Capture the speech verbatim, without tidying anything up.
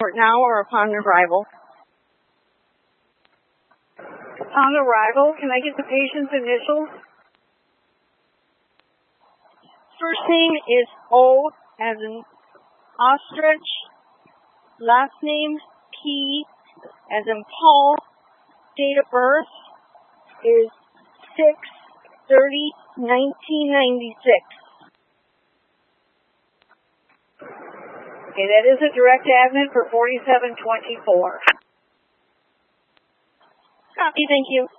report now or upon arrival? Upon arrival. Can I get the patient's initials? First name is O as in ostrich. Last name P as in Paul. Date of birth is six thirty nineteen ninety-six. Okay, that is a direct admin for forty-seven twenty-four. Copy, thank you.